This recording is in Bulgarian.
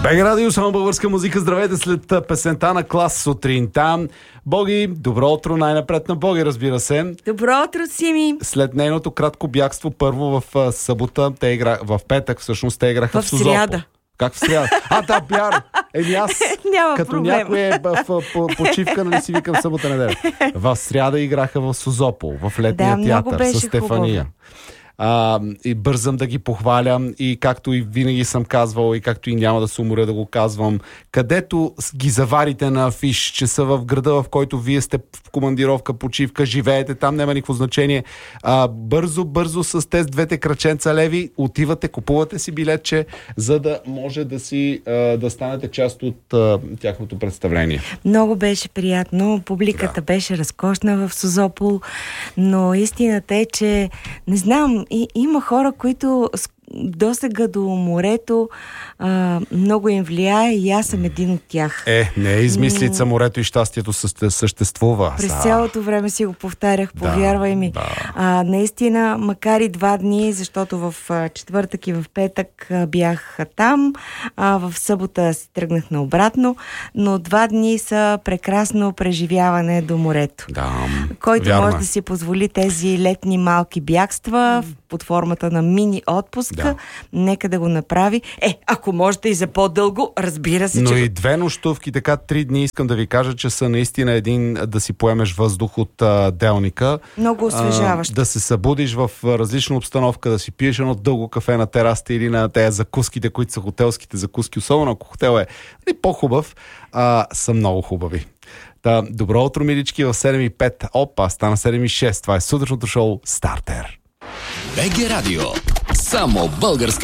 БГ Радио, само българска музика. Здравейте след песента на Клас сутринта. Боги, добро утро най-напред на Боги, разбира се. Добро утро, Сими. След нейното кратко бягство, първо в събота, в петък всъщност те играха в Созопол. Сряда. Как в сряда? Да, вяра. Аз, няма като проблем. някой е в почивка, нали си викам събота неделя. В сряда играха в Созопол, в летния театър с Стефания. И бързам да ги похвалям и както и винаги съм казвал и както и няма да се уморя да го казвам, където ги заварите на афиш, че са в града, в който вие сте в командировка, почивка, живеете там, няма никакво значение. Бързо с тези двете краченца леви отивате, купувате си билетче, за да може да станете част от тяхното представление. Много беше приятно, публиката беше разкошна в Созопол, но истината е, че не знам, има хора, които досега до морето много им влияе и аз съм един от тях. Не е измислица, морето и щастието съществува. През цялото време си го повтарях, повярвай ми. Наистина, макар и 2 дни, защото в четвъртък и в петък бях там, в събота си тръгнах наобратно, но 2 дни са прекрасно преживяване до морето. Който може да си позволи тези летни малки бягства под формата на мини отпуска, нека да го направи. Ако можете и за по-дълго, разбира се, но и 2 нощувки, така 3 дни, искам да ви кажа, че са наистина един да си поемеш въздух от делника. Много освежаващо. Да се събудиш в различна обстановка, да си пиеш едно дълго кафе на терасата или на тези закуските, които са хотелските закуски, особено ако хотел е по-хубав, са много хубави. Добро утро, милички, в 7:05. Стана 7:06. Това е сутрешното шоу Стартер. БГ Радио. Само българска